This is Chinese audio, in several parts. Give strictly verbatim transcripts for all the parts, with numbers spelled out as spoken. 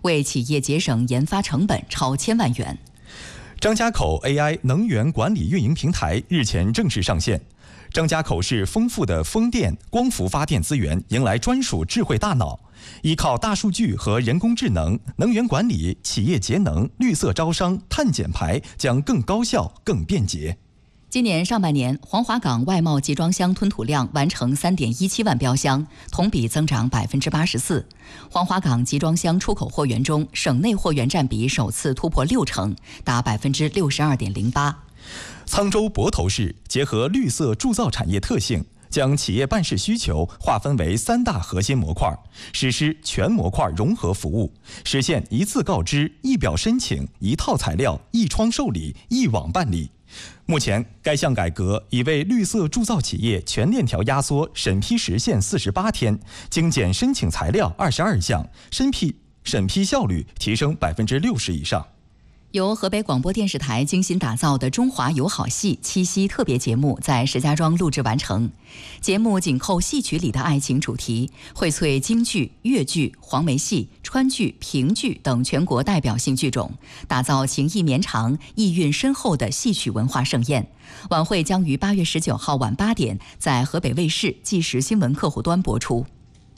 为企业节省研发成本超千万元。 张家口 A I 能源管理运营平台日前正式上线。张家口市丰富的风电、光伏发电资源迎来专属智慧大脑，依靠大数据和人工智能，能源管理、企业节能、绿色招商、碳减排将更高效、更便捷。 今年上半年，黄骅港外贸集装箱吞吐量完成三点一七万标箱，同比增长百分之八十四。黄骅港集装箱出口货源中，省内货源占比首次突破六成，达百分之六十二点零八。 沧州泊头市结合绿色铸造产业特性，将企业办事需求划分为三大核心模块，实施全模块融合服务，实现一次告知、一表申请、一套材料、一窗受理、一网办理。目前，该项改革已为绿色铸造企业全链条压缩审批时限四十八天，精简申请材料二十二项，审批审批效率提升百分之六十以上。 由河北广播电视台精心打造的中华友好戏七夕特别节目在石家庄录制完成。节目紧扣戏曲里的爱情主题，荟萃京剧、越剧、黄梅戏、川剧、评剧等全国代表性剧种，打造情意绵长、意蕴深厚的戏曲文化盛宴。晚会将于八月十九号晚八点在河北卫视纪实新闻客户端播出。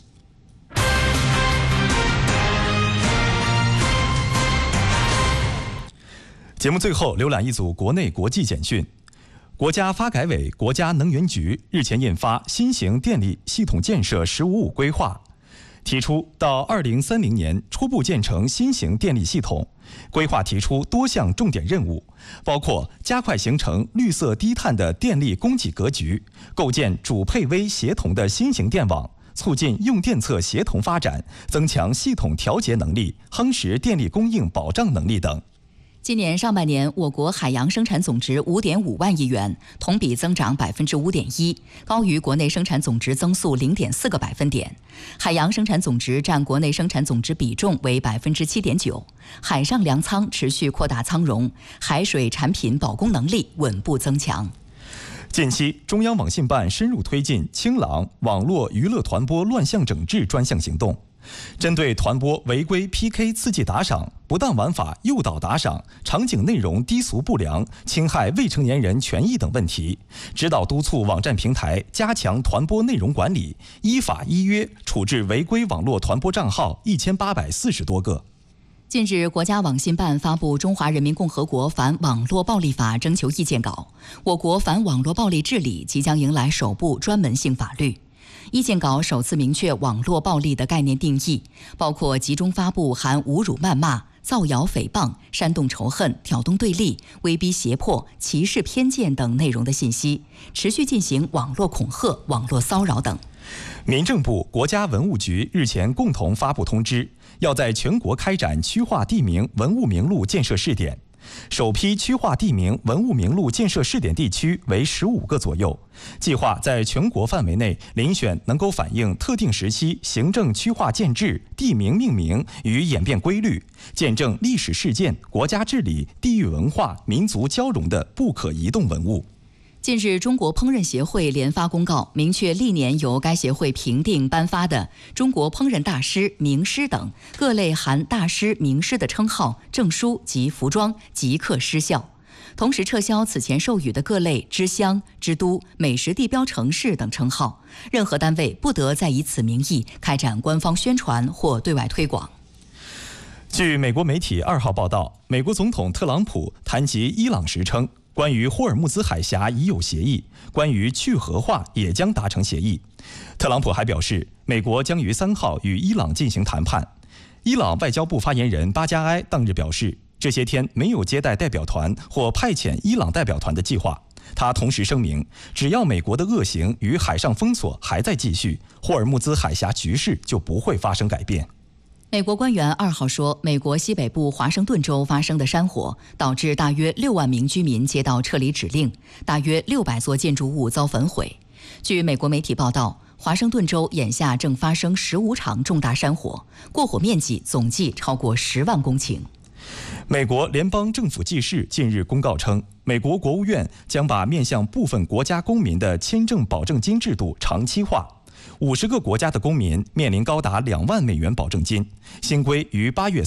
节目最后浏览一组国内国际简讯。国家发改委、国家能源局日前印发新型电力系统建设“十五五”规划，提出到二零三零年初步建成新型电力系统。规划提出多项重点任务，包括加快形成绿色低碳的电力供给格局，构建主配微协同的新型电网，促进用电侧协同发展，增强系统调节能力，夯实电力供应保障能力等。 今年上半年，我国海洋生产总值五点五万亿元，同比增长百分之五点一，高于国内生产总值增速零点四个百分点。海洋生产总值占国内生产总值比重为百分之七点九。海上粮仓持续扩大仓容，海水产品保供能力稳步增强。 近期，中央网信办深入推进清朗网络娱乐团播乱象整治专项行动。针对团播违规 P K 刺激打赏、不当玩法诱导打赏、场景内容低俗不良、侵害未成年人权益等问题，指导督促网站平台加强团播内容管理，依法依约处置违规网络团播账号一千八百四十多个。 近日，国家网信办发布《中华人民共和国反网络暴力法》征求意见稿，我国反网络暴力治理即将迎来首部专门性法律。意见稿首次明确网络暴力的概念定义，包括集中发布含侮辱、谩骂、造谣、诽谤、煽动仇恨、挑动对立、威逼胁迫、歧视、偏见等内容的信息，持续进行网络恐吓、网络骚扰等。 民政部、国家文物局日前共同发布通知，要在全国开展区划地名文物名录建设试点。首批区划地名文物名录建设试点地区为十五个左右，计划在全国范围内遴选能够反映特定时期行政区划建制、地名命名与演变规律，见证历史事件、国家治理、地域文化、民族交融的不可移动文物。 近日，中国烹饪协会联发公告，明确历年由该协会评定颁发的中国烹饪大师、名师等各类含大师、名师的称号、证书及服装即刻失效。同时撤销此前授予的各类之乡、之都、美食地标城市等称号，任何单位不得再以此名义开展官方宣传或对外推广。 据美国媒体二号报道，美国总统特朗普谈及伊朗时称，关于霍尔木兹海峡已有协议，关于去核化也将达成协议。特朗普还表示，美国将于三号与伊朗进行谈判。伊朗外交部发言人巴加埃当日表示，这些天没有接待代表团或派遣伊朗代表团的计划。他同时声明，只要美国的恶行与海上封锁还在继续，霍尔木兹海峡局势就不会发生改变。 美国官员二号说，美国西北部华盛顿州发生的山火导致大约六万名居民接到撤离指令，大约六百座建筑物遭焚毁。据美国媒体报道，华盛顿州眼下正发生十五场重大山火，过火面积总计超过十万公顷。 美国联邦政府记事近日公告称，美国国务院将把面向部分国家公民的签证保证金制度长期化。五十个国家的公民面临高达两万美元保证金，新规于八月